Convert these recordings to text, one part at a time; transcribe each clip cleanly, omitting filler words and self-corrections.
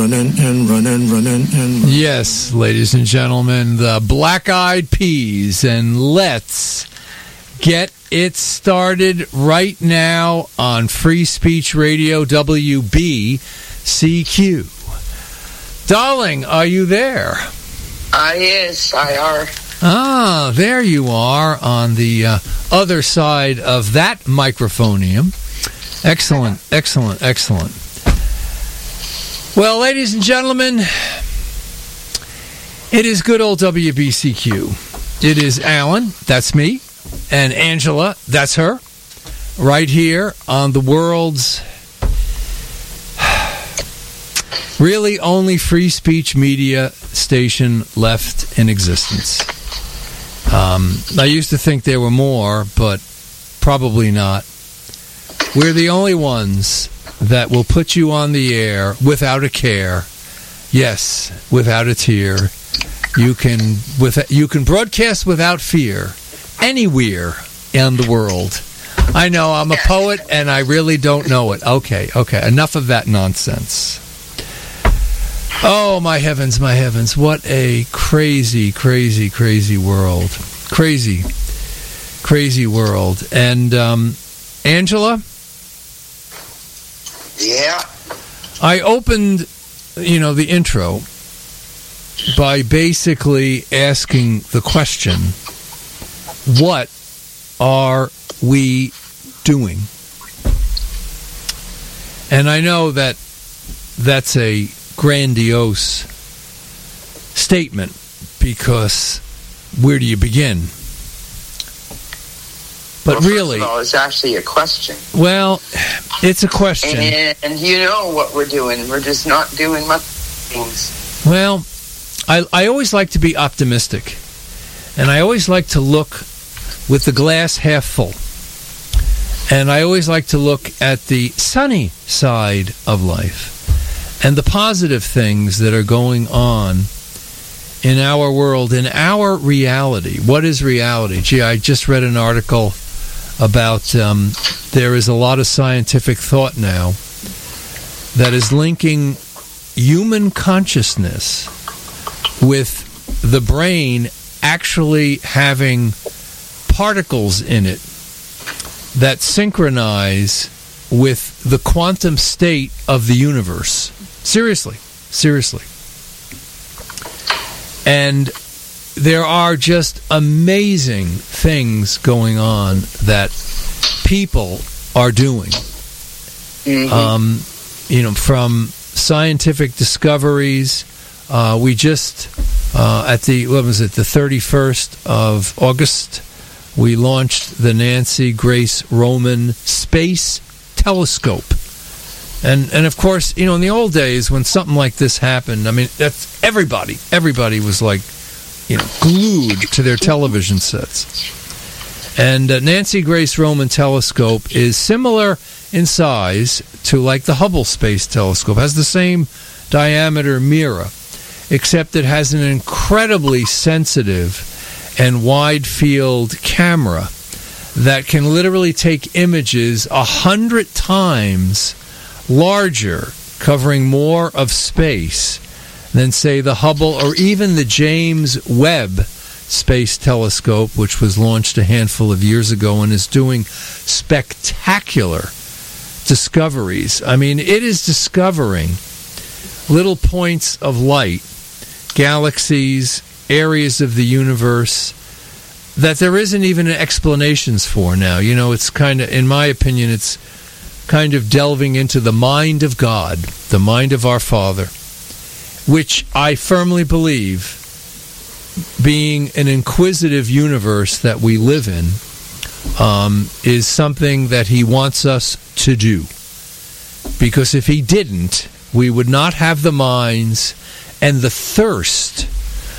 Yes, ladies and gentlemen, the Black Eyed Peas, and let's get it started right now on Free Speech Radio WBCQ. Darling, are you there? Yes, I are. Ah, there you are on the other side of that microphonium. Excellent, excellent, excellent. Well, ladies and gentlemen, it is good old WBCQ. It is Alan, that's me, and Angela, that's her, right here on the world's really only free speech media station left in existence. I used to think there were more, but probably not. We're the only ones that will put you on the air without a care. Yes, without a tear. You can broadcast without fear anywhere in the world. I know, I'm a poet and I really don't know it. Okay, enough of that nonsense. Oh, my heavens, what a crazy, crazy, crazy world. Crazy world. And, Angela? Yeah? I opened, the intro by basically asking the question, what are we doing? And I know that that's a grandiose statement, because where do you begin? But really, first of all, it's actually a question. Well, it's a question. And you know what we're doing. We're just not doing much things. Well, I always like to be optimistic. And I always like to look with the glass half full. And I always like to look at the sunny side of life and the positive things that are going on in our world, in our reality. What is reality? Gee, I just read an article about there is a lot of scientific thought now that is linking human consciousness with the brain actually having particles in it that synchronize with the quantum state of the universe. Seriously. And there are just amazing things going on that people are doing. Mm-hmm. From scientific discoveries. We just, at the 31st of August, we launched the Nancy Grace Roman Space Telescope. And of course, in the old days when something like this happened, I mean, that's everybody was like, glued to their television sets. And Nancy Grace Roman Telescope is similar in size to like the Hubble Space Telescope. It has the same diameter mirror, except it has an incredibly sensitive and wide field camera that can literally take images 100 times larger, covering more of space than, say, the Hubble or even the James Webb Space Telescope, which was launched a handful of years ago and is doing spectacular discoveries. I mean, it is discovering little points of light, galaxies, areas of the universe that there isn't even explanations for now. It's kind of, in my opinion, it's kind of delving into the mind of God, the mind of our Father, which I firmly believe, being an inquisitive universe that we live in, is something that He wants us to do. Because if He didn't, we would not have the minds and the thirst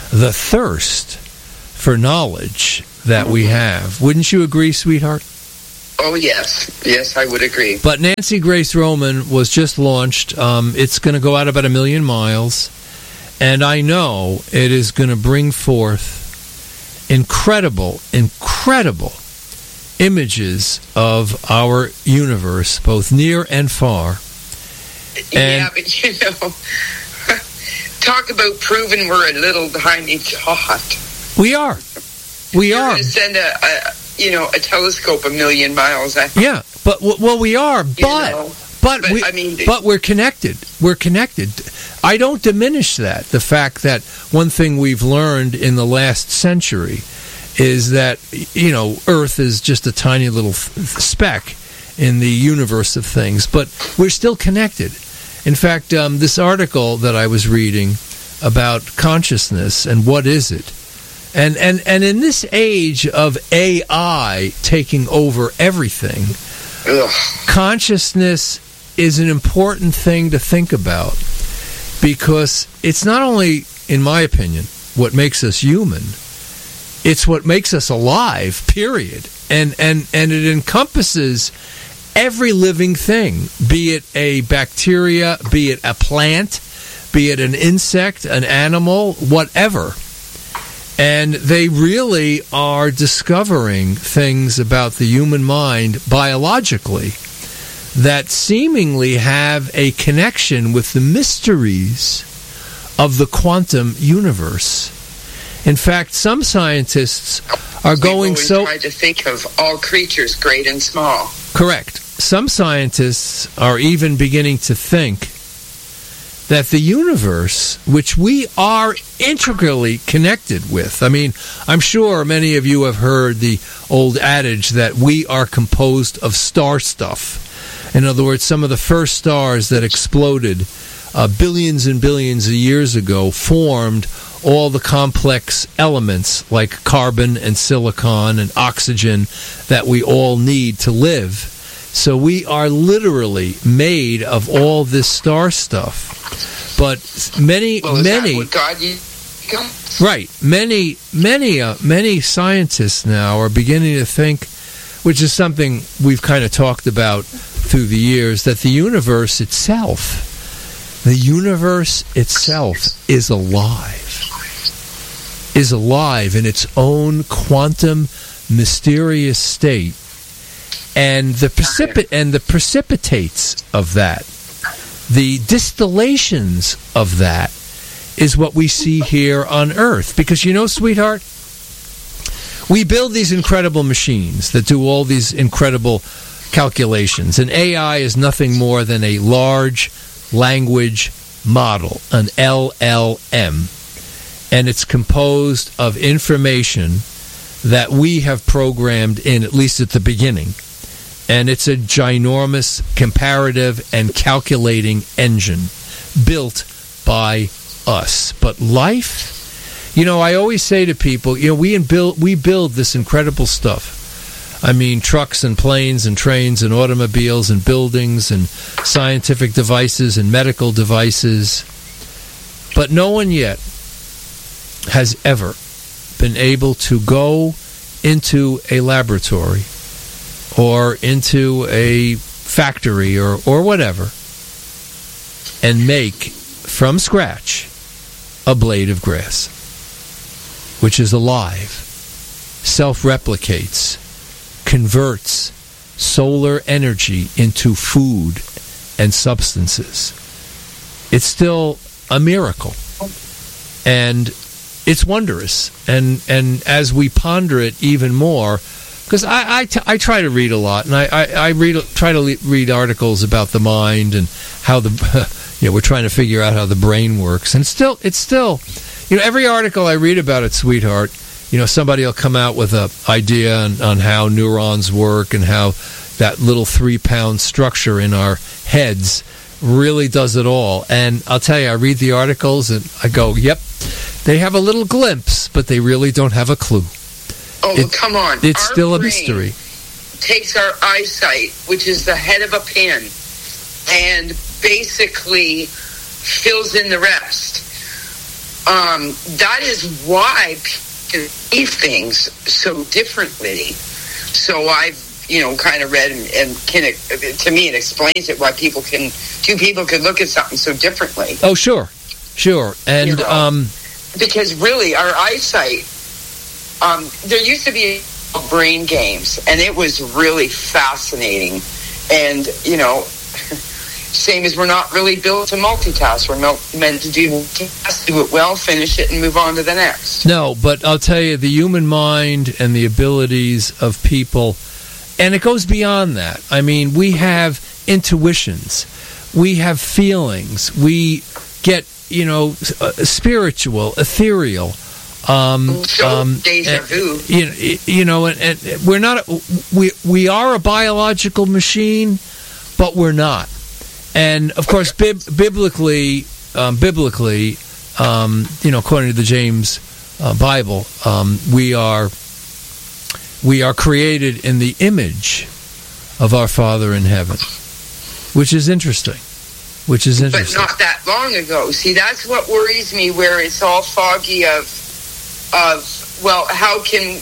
for knowledge that we have. Wouldn't you agree, sweetheart? Oh, yes. Yes, I would agree. But Nancy Grace Roman was just launched. It's going to go out about 1 million miles. And I know it is going to bring forth incredible images of our universe, both near and far. Yeah, but talk about proving we're a little tiny dot. We are. We You're are. going to send a telescope a million miles ahead. Yeah, but we are. But we're connected. We're connected. I don't diminish that. The fact that one thing we've learned in the last century is that, Earth is just a tiny little speck in the universe of things, but we're still connected. In fact, this article that I was reading about consciousness and what is it, and in this age of AI taking over everything, consciousness is an important thing to think about, because it's not only, in my opinion, what makes us human, it's what makes us alive, period. And it encompasses every living thing, be it a bacteria, be it a plant, be it an insect, an animal, whatever. And they really are discovering things about the human mind biologically that seemingly have a connection with the mysteries of the quantum universe. In fact, some scientists are going so... try to think of all creatures, great and small. Correct. Some scientists are even beginning to think that the universe, which we are integrally connected with, I mean, I'm sure many of you have heard the old adage that we are composed of star stuff. In other words, some of the first stars that exploded billions and billions of years ago formed all the complex elements like carbon and silicon and oxygen that we all need to live. So we are literally made of all this star stuff. But many scientists now are beginning to think, which is something we've kind of talked about through the years, that the universe itself is alive in its own quantum mysterious state, and the precipitates of that, the distillations of that, is what we see here on Earth. Because, sweetheart, we build these incredible machines that do all these incredible calculations, and AI is nothing more than a large language model, an LLM, and it's composed of information that we have programmed in, at least at the beginning. And it's a ginormous comparative and calculating engine built by us. But life, I always say to people, we build this incredible stuff. I mean, trucks and planes and trains and automobiles and buildings and scientific devices and medical devices. But no one yet has ever been able to go into a laboratory or into a factory or whatever and make from scratch a blade of grass, which is alive, self-replicates, converts solar energy into food and substances. It's still a miracle, and it's wondrous. And as we ponder it even more, because I try to read a lot, and I try to read articles about the mind and how we're trying to figure out how the brain works, and it's still every article I read about it, sweetheart, somebody will come out with an idea on how neurons work and how that little 3-pound structure in our heads really does it all. And I'll tell you, I read the articles and I go, yep, they have a little glimpse, but they really don't have a clue. Come on. It's still a mystery. Takes our eyesight, which is the head of a pin, and basically fills in the rest. That is why people see things so differently. So I've, kind of read and to me it explains it, why two people could look at something so differently. Oh, sure. And because really our eyesight, there used to be brain games, and it was really fascinating. And Same as we're not really built to multitask. We're meant to do it well, finish it, and move on to the next. No, but I'll tell you, the human mind and the abilities of people, and it goes beyond that. I mean, we have intuitions. We have feelings. We get, spiritual, ethereal. Deja vu. And we're not. We are a biological machine, but we're not. And of course, biblically, according to the James Bible, we are created in the image of our Father in heaven, which is interesting. But not that long ago. See, that's what worries me, where it's all foggy of how can,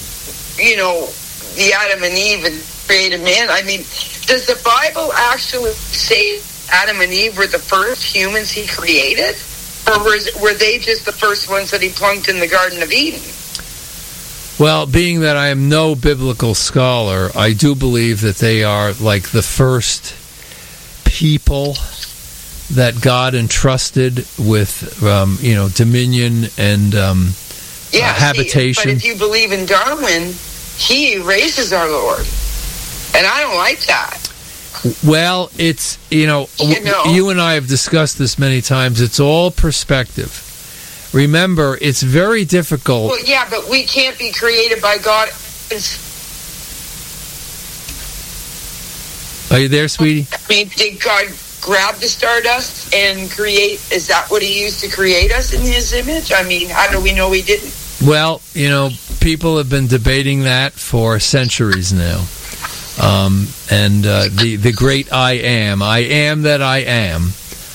the Adam and Eve and create a man? I mean, does the Bible actually say Adam and Eve were the first humans he created? Or were they just the first ones that he plunked in the Garden of Eden? Well, being that I am no biblical scholar, I do believe that they are like the first people that God entrusted with, dominion and habitation. But if you believe in Darwin, he erases our Lord. And I don't like that. Well, it's, you and I have discussed this many times. It's all perspective. Remember, it's very difficult. Well, yeah, but we can't be created by God. Are you there, sweetie? I mean, did God grab the stardust and create? Is that what he used to create us in his image? I mean, how do we know he didn't? Well, people have been debating that for centuries now. The great I am that I am,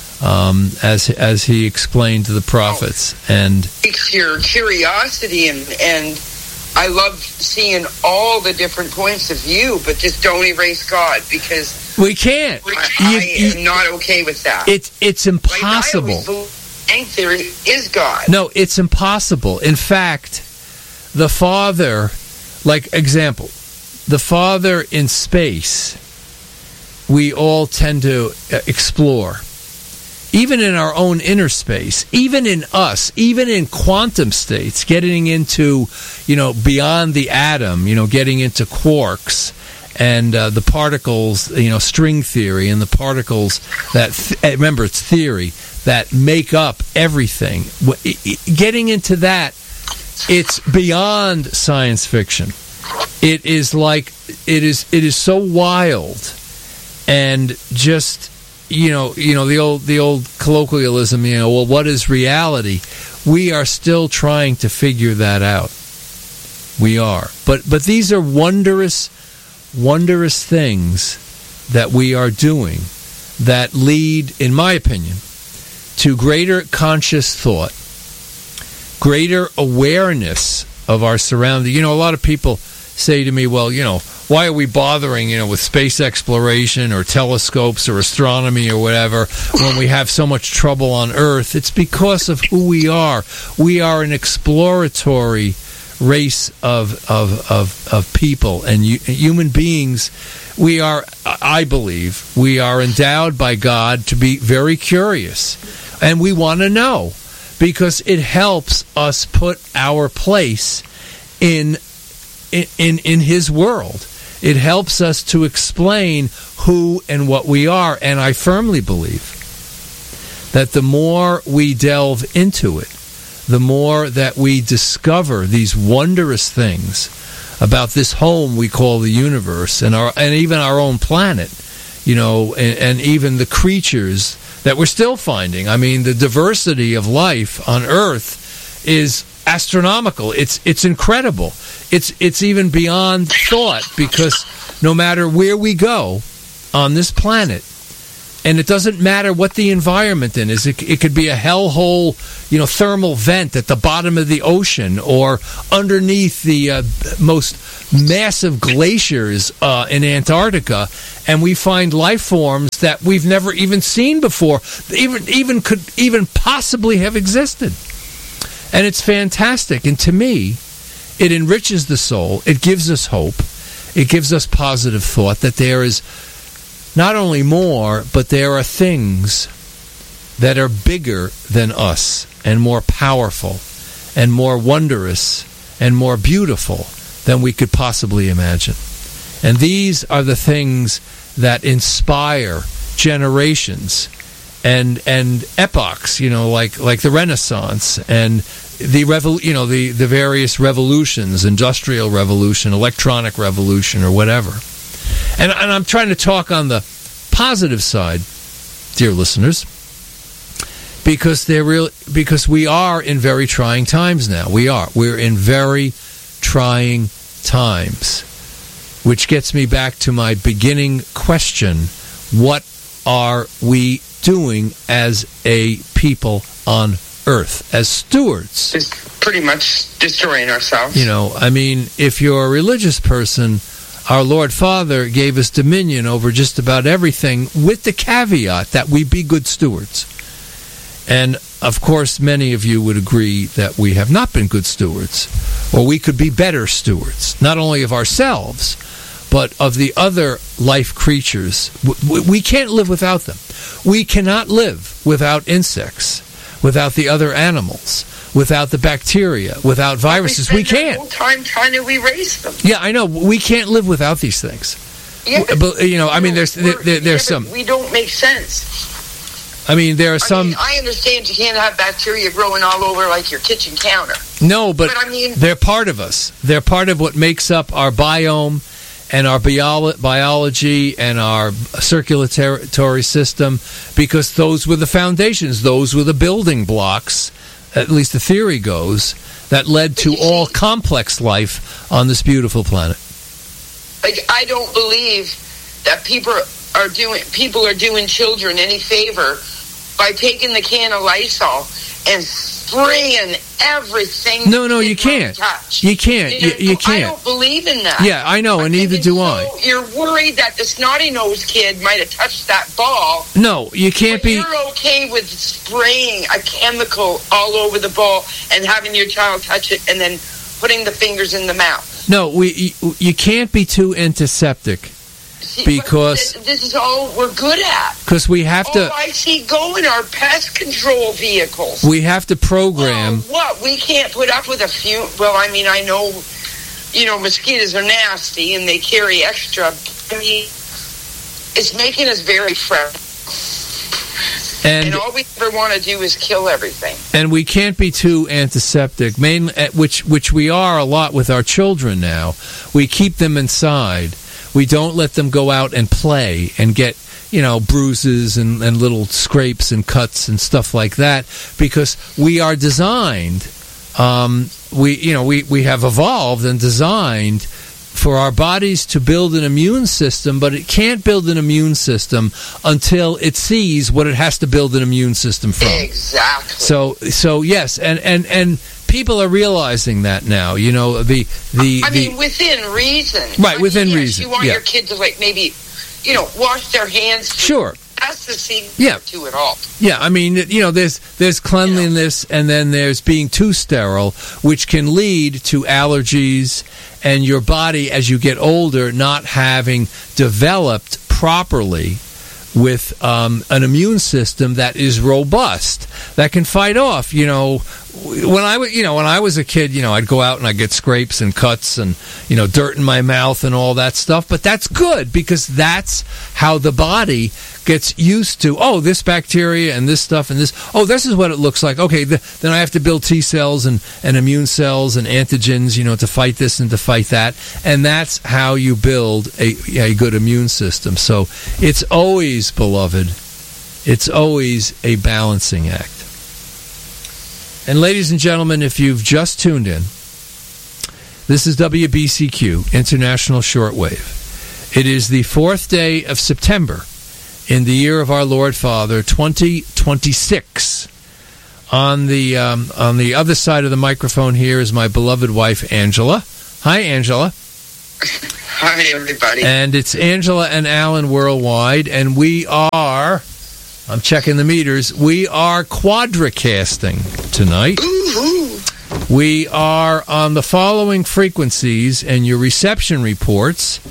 as he explained to the prophets. And it's your curiosity, and I love seeing all the different points of view, but just don't erase God, because we can't. I am not okay with that. It's impossible. Like, I always think there is God. No, it's impossible. In fact, the Father, example, the Father in space, we all tend to explore. Even in our own inner space, even in us, even in quantum states, getting into, beyond the atom, getting into quarks and the particles, string theory and the particles that, remember, it's theory, that make up everything. Getting into that, it's beyond science fiction. It is so wild, and just the old colloquialism, what is reality? We are still trying to figure that out. We are, but these are wondrous things that we are doing that lead, in my opinion, to greater conscious thought, greater awareness of our surroundings. A lot of people say to me, well, why are we bothering, with space exploration or telescopes or astronomy or whatever when we have so much trouble on Earth? It's because of who we are. We are an exploratory race of people and human beings. We are, I believe, we are endowed by God to be very curious, and we want to know, because it helps us put our place in his world. It helps us to explain who and what we are, and I firmly believe that the more we delve into it, the more that we discover these wondrous things about this home we call the universe, and even our own planet, and even the creatures that we're still finding. I mean, the diversity of life on Earth is astronomical. It's incredible. It's even beyond thought, because no matter where we go on this planet, and it doesn't matter what the environment is. It could be a hellhole, thermal vent at the bottom of the ocean, or underneath the most massive glaciers in Antarctica, and we find life forms that we've never even seen before, even could possibly have existed. And it's fantastic. And to me, it enriches the soul. It gives us hope. It gives us positive thought that there is not only more, but there are things that are bigger than us and more powerful and more wondrous and more beautiful than we could possibly imagine. And these are the things that inspire generations and epochs, like the Renaissance and the various revolutions, Industrial Revolution, Electronic Revolution, or whatever. And I'm trying to talk on the positive side, dear listeners, because we are in very trying times now. We're in very trying times, which gets me back to my beginning question: what are we doing as a people on Earth, as stewards? Just pretty much destroying ourselves. If you're a religious person, our Lord Father gave us dominion over just about everything, with the caveat that we be good stewards. And, of course, many of you would agree that we have not been good stewards, or we could be better stewards, not only of ourselves, but of the other life creatures. We can't live without them. We cannot live without insects, without the other animals, without the bacteria, without viruses. We can't. We spend our whole time trying to erase them. Yeah, I know. We can't live without these things. Yeah, there's some. We don't make sense. There are some. I understand you can't have bacteria growing all over like your kitchen counter. No, but they're part of us. They're part of what makes up our biome and our biology and our circulatory system, because those were the foundations. Those were the building blocks, at least the theory goes, that led to all complex life on this beautiful planet. I don't believe that people are doing children any favor by taking the can of Lysol and spraying everything. No, you can't. You can't. You can't. I don't believe in that. Yeah, I know, and neither do I. You're worried that the snotty-nosed kid might have touched that ball. No, you can't be. You're okay with spraying a chemical all over the ball and having your child touch it and then putting the fingers in the mouth. No, you can't be too antiseptic. Because this is all we're good at. Because we have to. All I see going are pest control vehicles. We have to program. What? We can't put up with a few. Well, I know, mosquitoes are nasty and they carry extra. It's making us very friendly. And all we ever want to do is kill everything. And we can't be too antiseptic, mainly, which we are a lot with our children now. We keep them inside. We don't let them go out and play and get, bruises and little scrapes and cuts and stuff like that, because we are designed, we have evolved and designed for our bodies to build an immune system, but it can't build an immune system until it sees what it has to build an immune system from. Exactly. So yes, and people are realizing that now. Within reason. Right, within reason. You want your kid to maybe, wash their hands. Sure. That's the secret to it all. Yeah, there's cleanliness, and then there's being too sterile, which can lead to allergies, and your body, as you get older, not having developed properly with an immune system that is robust, that can fight off. When I was a kid, I'd go out and I'd get scrapes and cuts and dirt in my mouth and all that stuff. But that's good, because that's how the body gets used to. Oh, this bacteria and this stuff and this. Oh, this is what it looks like. Okay, then I have to build T cells and immune cells and antigens, to fight this and to fight that. And that's how you build a good immune system. So it's always, beloved, it's always a balancing act. And ladies and gentlemen, if you've just tuned in, this is WBCQ, International Shortwave. It is the 4th day of September in the year of our Lord Father, 2026. On the other side of the microphone here is my beloved wife, Angela. Hi, Angela. Hi, everybody. And it's Angela and Alan worldwide, and we are... I'm checking the meters. We are quadricasting tonight. Ooh. We are on the following frequencies, and your reception reports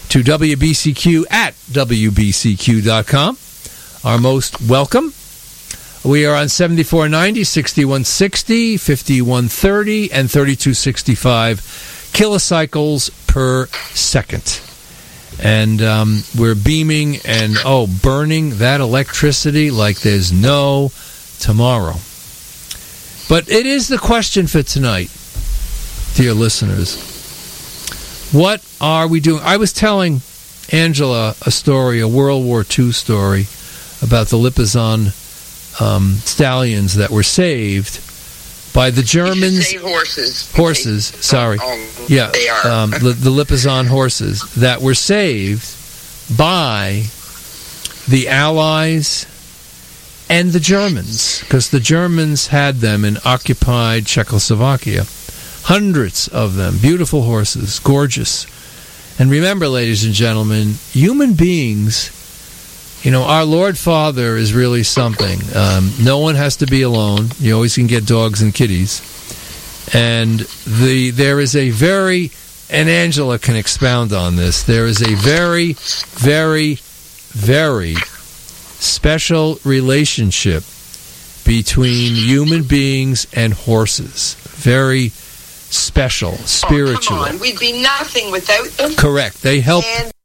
to WBCQ at WBCQ.com are most welcome. We are on 7490, 6160, 5130, and 3265 kilocycles per second. And we're beaming and, burning that electricity like there's no tomorrow. But it is the question for tonight, dear listeners. What are we doing? I was telling Angela a story, a World War II story, about the Lipizzan stallions that were saved by the Germans. Save horses. Horses, sorry. Yeah, they are. the Lipizzan horses that were saved by the Allies and the Germans, because the Germans had them in occupied Czechoslovakia. Hundreds of them, beautiful horses, gorgeous. And remember, ladies and gentlemen, human beings, our Lord Father is really something. No one has to be alone. You always can get dogs and kitties. And there is a very, and Angela can expound on this, there is a very, very, very special relationship between human beings and horses. Very special, spiritual. Come on, we'd be nothing without them. Correct. They help. And